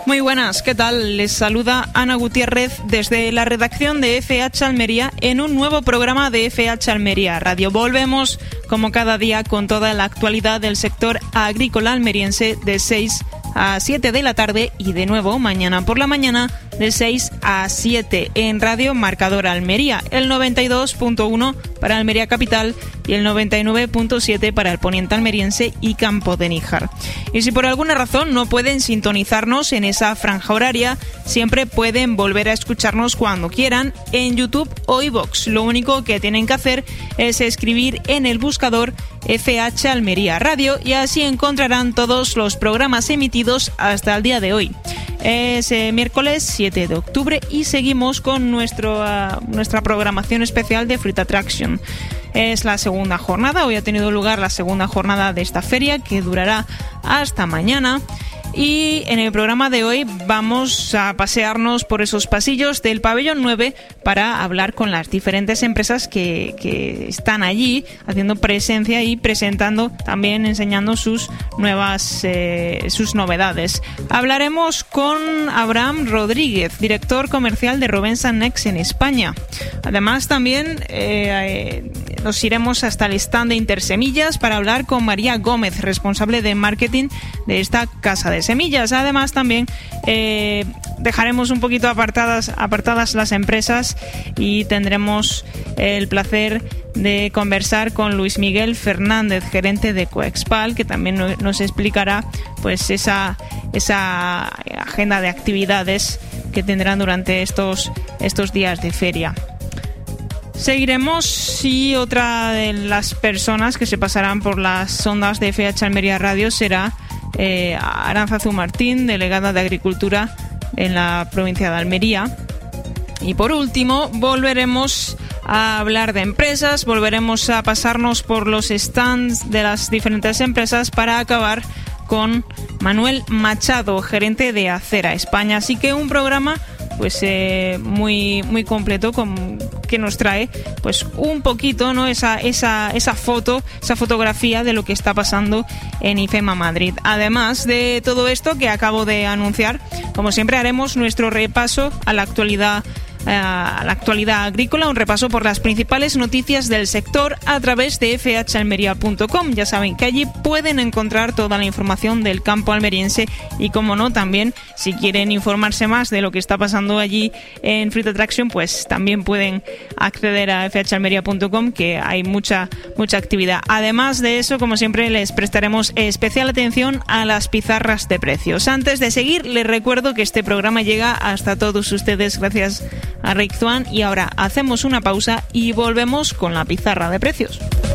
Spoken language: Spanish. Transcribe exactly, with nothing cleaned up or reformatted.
Muy buenas, ¿qué tal? Les saluda Ana Gutiérrez desde la redacción de F H Almería en un nuevo programa de F H Almería Radio. Volvemos, como cada día, con toda la actualidad del sector agrícola almeriense de seis a siete de la tarde y de nuevo mañana por la mañana de seis a siete en Radio Marcador Almería, el noventa y dos punto uno para Almería Capital y el noventa y nueve punto siete para el poniente almeriense y Campo de Níjar. Y si por alguna razón no pueden sintonizarnos en esa franja horaria, siempre pueden volver a escucharnos cuando quieran en YouTube o iVoox. Lo único que tienen que hacer es escribir en el buscador F H Almería Radio y así encontrarán todos los programas emitidos hasta el día de hoy. Es eh, miércoles siete de octubre y seguimos con nuestro, uh, nuestra programación especial de Fruit Attraction. Es la segunda jornada, hoy ha tenido lugar la segunda jornada de esta feria que durará hasta mañana. Y en el programa de hoy vamos a pasearnos por esos pasillos del pabellón nueve para hablar con las diferentes empresas que, que están allí haciendo presencia y presentando, también enseñando sus nuevas eh, sus novedades. Hablaremos con Abraham Rodríguez, director comercial de Rovensa Next en España. Además también eh, eh, nos iremos hasta el stand de Intersemillas para hablar con María Gómez, responsable de marketing de esta casa de semillas. Además también eh, dejaremos un poquito apartadas, apartadas las empresas y tendremos el placer de conversar con Luis Miguel Fernández, gerente de Coexpal, que también nos explicará pues esa, esa agenda de actividades que tendrán durante estos, estos días de feria. Seguiremos y otra de las personas que se pasarán por las ondas de F H Almería Radio será eh, Aránzazu Martín, delegada de Agricultura en la provincia de Almería. Y por último, volveremos a hablar de empresas, volveremos a pasarnos por los stands de las diferentes empresas para acabar con Manuel Machado, gerente de Acera España. Así que un programa pues eh, muy muy completo con, que nos trae pues un poquito, ¿no? esa esa esa foto, esa fotografía de lo que está pasando en IFEMA Madrid. Además de todo esto que acabo de anunciar, como siempre haremos nuestro repaso a la actualidad a la actualidad agrícola, un repaso por las principales noticias del sector a través de f h almería punto com. Ya saben que allí pueden encontrar toda la información del campo almeriense y, como no, también si quieren informarse más de lo que está pasando allí en Fruit Attraction, pues también pueden acceder a f h almería punto com, que hay mucha mucha actividad. Además de eso, como siempre, les prestaremos especial atención a las pizarras de precios. Antes de seguir, les recuerdo que este programa llega hasta todos ustedes gracias a Rick Zuan, y ahora hacemos una pausa y volvemos con la pizarra de precios.